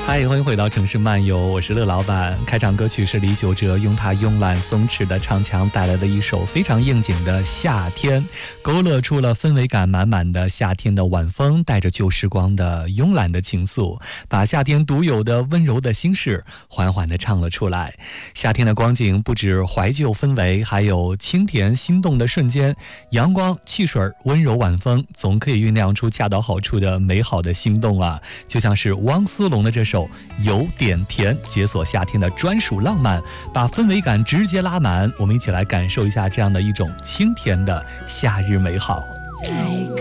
嗨，欢迎回到城市漫游，我是乐老板。开场歌曲是李玖哲用他慵懒松弛的唱腔带来的一首非常应景的《夏天》，勾勒出了氛围感满满的夏天的晚风，带着旧时光的慵懒的情愫，把夏天独有的温柔的心事缓缓地唱了出来。夏天的光景不止怀旧氛围，还有清甜心动的瞬间，阳光、汽水、温柔晚风，总可以酝酿出恰到好处的美好的心动啊！就像是汪苏泷的这首有点甜，解锁夏天的专属浪漫，把氛围感直接拉满。我们一起来感受一下这样的一种清甜的夏日美好。